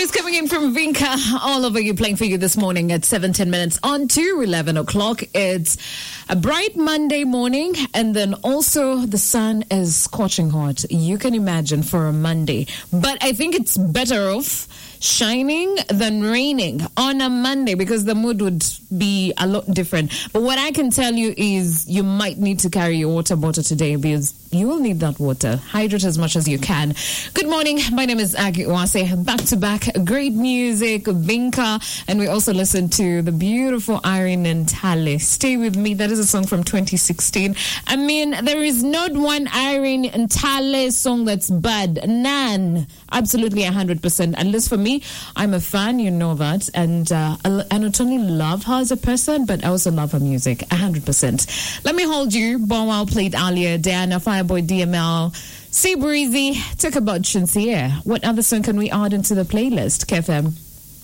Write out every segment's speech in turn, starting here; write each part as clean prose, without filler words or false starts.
is coming in from Vinca all over you, playing for you this morning at 7:10 minutes on to 11 o'clock. It's a bright Monday morning, and then also the sun is scorching hot. You can imagine for a Monday. But I think it's better off shining than raining on a Monday because the mood would be a lot different. But what I can tell you is you might need to carry your water bottle today because you will need that water. Hydrate as much as you can. Good morning. My name is Aggie Uwase. Back to back, great music, Vinca, and we also listen to the beautiful Irene Ntale. Stay with me. That is a song from 2016. I mean, there is not one Irene Ntale song that's bad. None. Absolutely 100%. At least for me, I'm a fan, you know that. And I not only love her as a person, but I also love her music 100%. Let me hold you. Bow Wow played earlier. Diana, Fireboy, DML. Say Breezy. Talk about Sincere. What other song can we add into the playlist, KFM?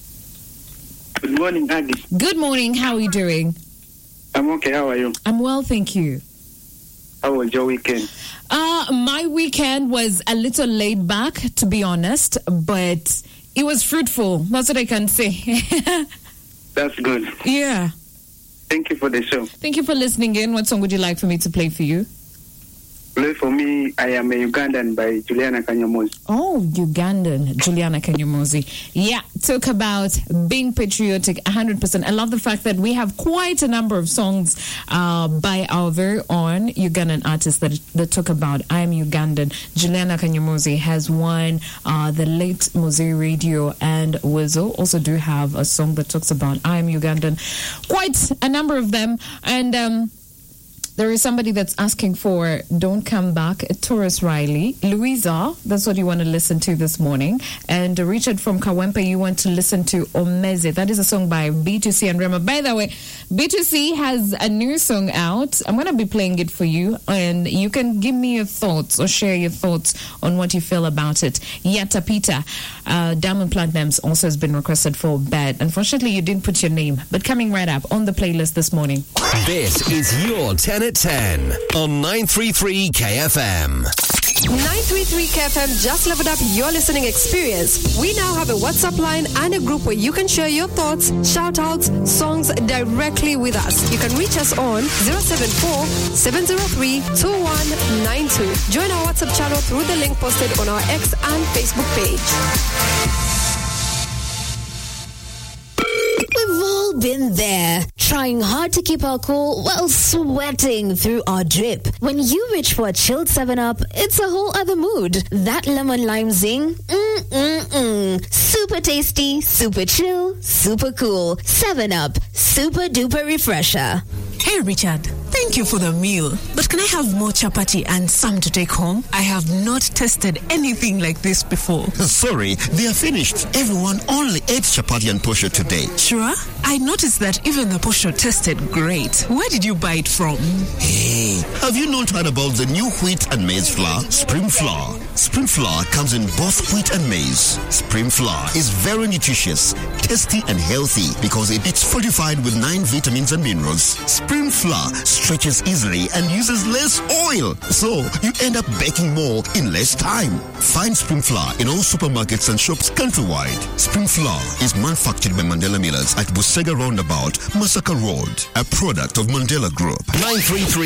Good morning, Aggie. Good morning. How are you doing? I'm okay. How are you? I'm well, thank you. How was your weekend? My weekend was a little laid back, to be honest, but it was fruitful. That's what I can say. That's good. Yeah. Thank you for the show. Thank you for listening in. What song would you like for me to play for you? Play for me, I Am a Ugandan by Juliana Kanyomozi. Oh, Ugandan, Juliana Kanyomozi. Yeah, talk about being patriotic 100%. I love the fact that we have quite a number of songs by our very own Ugandan artists that talk about I am Ugandan. Juliana Kanyomozi has one. The late Mosey Radio and Wizzo also do have a song that talks about I am Ugandan. Quite a number of them. And there is somebody that's asking for Don't Come Back, Taurus Riley. Louisa, that's what you want to listen to this morning. And Richard from Kawempe, you want to listen to Omeze. That is a song by B2C and Rema. By the way, B2C has a new song out. I'm going to be playing it for you. And you can give me your thoughts or share your thoughts on what you feel about it. Yata Pita, Diamond Platinums also has been requested for Bad. Unfortunately, you didn't put your name. But coming right up on the playlist this morning. This is your 10 at 10 on 933 KFM. 933 KFM just leveled up your listening experience. We now have a WhatsApp line and a group where you can share your thoughts, shout-outs, songs directly with us. You can reach us on 074-703-2192. Join our WhatsApp channel through the link posted on our X and Facebook page. We've all been there, trying hard to keep our cool while sweating through our drip. When you reach for a chilled 7-Up, it's a whole other mood. That lemon lime zing, super tasty, super chill, super cool. 7-Up, super duper refresher. Hey Richard, thank you for the meal. But can I have more chapati and some to take home? I have not tasted anything like this before. Sorry, they are finished. Everyone only ate chapati and posho today. Sure? I noticed that even the posho tasted great. Where did you buy it from? Hey, have you not heard about the new wheat and maize flour? Spring Flour. Spring Flour comes in both wheat and maize. Spring Flour is very nutritious, tasty and healthy because it's fortified with 9 vitamins and minerals. Spring Flour stretches easily and uses less oil, so you end up baking more in less time. Find Spring Flour in all supermarkets and shops countrywide. Spring Flour is manufactured by Mandela Millers at Busega Roundabout, Masaka Road, a product of Mandela Group. 933